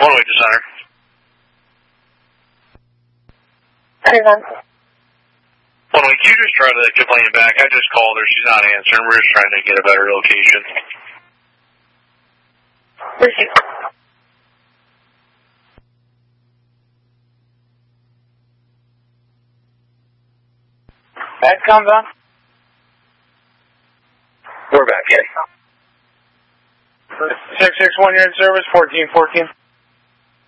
One-way to center. One-way, can you just try to complain back? I just called her. She's not answering. We're just trying to get a better location. That comes on. We're back, yeah. 661, you're in service, 1414.